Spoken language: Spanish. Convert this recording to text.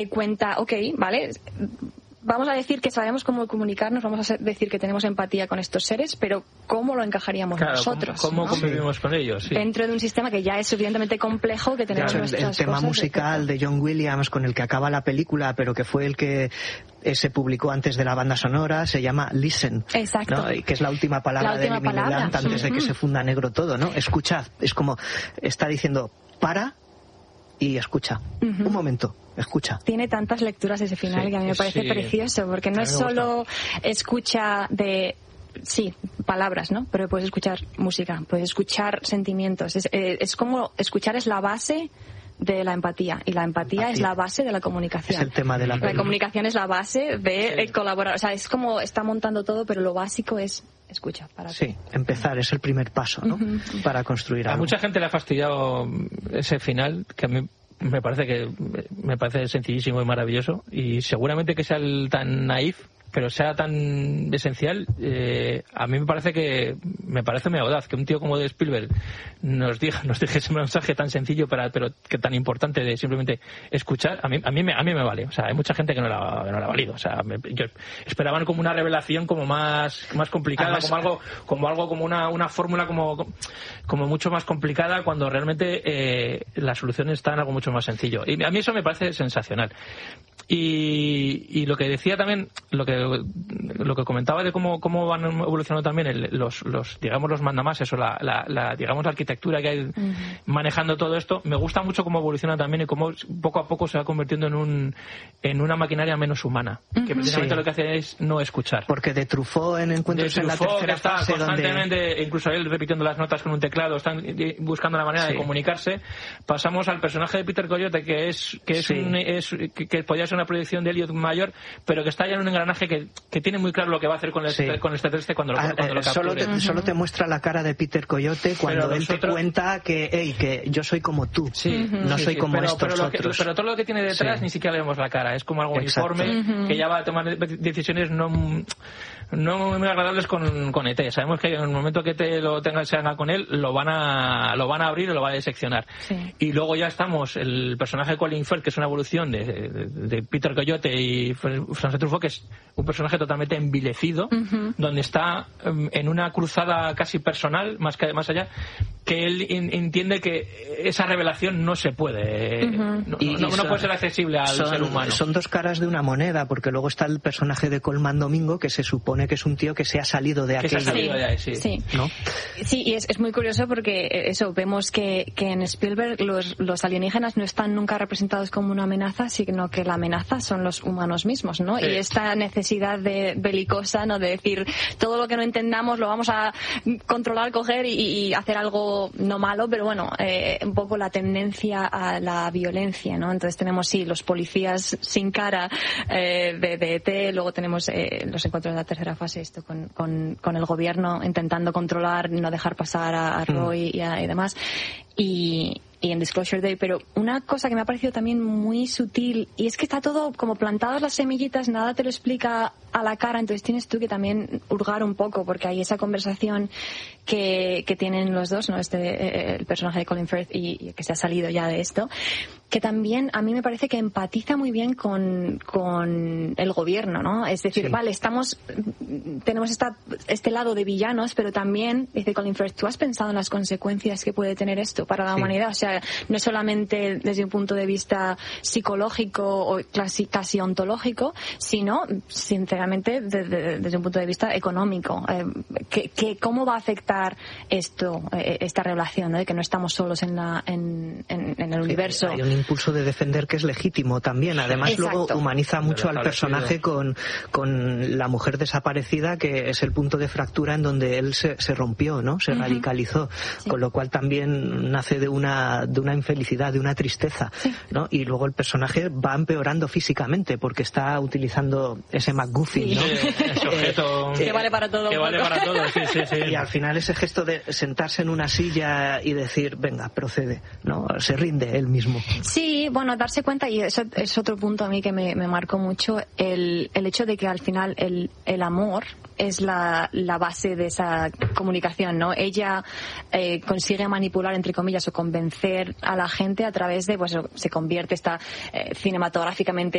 cuenta, vale, vamos a decir que sabemos cómo comunicarnos, vamos a decir que tenemos empatía con estos seres, pero ¿cómo lo encajaríamos nosotros? ¿Cómo convivimos con ellos? Sí. Dentro de un sistema que ya es suficientemente complejo, que tenemos nuestras el tema cosas, musical de John Williams con el que acaba la película, pero que fue el que se publicó antes de la banda sonora, se llama Listen. Exacto. ¿no? Y que es la última palabra de Emily Blunt antes de que se funda negro todo, ¿no? Escuchad, es como está diciendo, para y escucha. Un momento, escucha. Tiene tantas lecturas ese final que a mí me parece precioso, porque no es solo escucha de palabras, ¿no? Pero puedes escuchar música, puedes escuchar sentimientos. Es como escuchar es la base de la empatía, y la empatía es la base de la comunicación. Es el tema de la comunicación es la base de colaborar. O sea, es como está montando todo, pero lo básico es escucha. Empezar es el primer paso, ¿no? Para construir algo. A mucha gente le ha fastidiado ese final, que a mí me parece sencillísimo y maravilloso, y seguramente que sea tan naif, pero sea tan esencial. A mí me parece muy audaz que un tío como de Spielberg nos diga ese mensaje tan sencillo pero que tan importante de simplemente escuchar. A mí me vale. O sea, hay mucha gente que no la ha valido. O sea, yo esperaban como una revelación como más complicada, además, como una fórmula como mucho más complicada, cuando realmente la solución está en algo mucho más sencillo. Y a mí eso me parece sensacional. Y lo que decía también, lo que comentaba de cómo van evolucionando también los mandamases o la digamos la arquitectura que hay manejando todo esto, me gusta mucho cómo evoluciona también y cómo poco a poco se va convirtiendo en una maquinaria menos humana, que precisamente lo que hace es no escuchar. Porque de Truffaut en Encuentros en la tercera está fase, constantemente, incluso él repitiendo las notas con un teclado, están buscando la manera de comunicarse. Pasamos al personaje de Peter Coyote, que podría ser una proyección de Elliot mayor, pero que está ya en un engranaje que tiene muy claro lo que va a hacer con el extraterrestre cuando lo capture. Solo te muestra la cara de Peter Coyote cuando él te cuenta que yo soy como tú, no soy como estos otros. Pero todo lo que tiene detrás ni siquiera vemos la cara, es como algo uniforme que ya va a tomar decisiones no muy agradables con ET. Sabemos que en el momento que se haga con él, lo van a abrir y lo va a diseccionar. Y luego ya estamos, el personaje de Colin Firth, que es una evolución de Peter Coyote y François Truffaut, que es un personaje totalmente envilecido, donde está en una cruzada casi personal, más allá, que él entiende que esa revelación no se puede, no puede ser accesible al ser humano. Son dos caras de una moneda, porque luego está el personaje de Colman Domingo, que se supone que es un tío que se ha salido de aquello. ¿no? Sí, y es muy curioso porque vemos que en Spielberg los alienígenas no están nunca representados como una amenaza, sino que la amenaza son los humanos mismos, ¿no? Y esta necesidad de belicosa, ¿no? De decir, todo lo que no entendamos lo vamos a controlar, coger y hacer algo no malo, pero bueno, un poco la tendencia a la violencia, ¿no? Entonces tenemos, los policías sin cara de ET, luego tenemos los encuentros de la tercera fase, esto con el gobierno intentando controlar, no dejar pasar a Roy y demás. Y en Disclosure Day, pero una cosa que me ha parecido también muy sutil, y es que está todo como plantadas las semillitas, nada te lo explica a la cara, entonces tienes tú que también hurgar un poco, porque hay esa conversación que tienen los dos, ¿no? El personaje de Colin Firth y que se ha salido ya de esto, que también a mí me parece que empatiza muy bien con el gobierno, ¿no? Es decir, vale, tenemos este lado de villanos, pero también, dice Colin Firth, ¿tú has pensado en las consecuencias que puede tener esto para la humanidad? O sea, no es solamente desde un punto de vista psicológico o casi ontológico, sino, sinceramente, desde un punto de vista económico. ¿Cómo va a afectar esta relación, ¿no? De que no estamos solos en el universo? Hay un impulso de defender que es legítimo también. Además, luego humaniza mucho al personaje con la mujer desaparecida, que es el punto de fractura en donde él se rompió, ¿no? Se radicalizó. Con lo cual también nace de una infelicidad, de una tristeza, ¿no? Y luego el personaje va empeorando físicamente porque está utilizando ese MacGuffin, ¿no? Ese objeto que vale para todo. Que vale para todo, sí. Y al final ese gesto de sentarse en una silla y decir, venga, procede, ¿no? Se rinde él mismo. Sí, bueno, darse cuenta, y eso es otro punto a mí que me marcó mucho, el hecho de que al final el amor es la base de esa comunicación, ¿no? Ella consigue manipular, entre comillas, o convencer a la gente a través de, pues se convierte, está cinematográficamente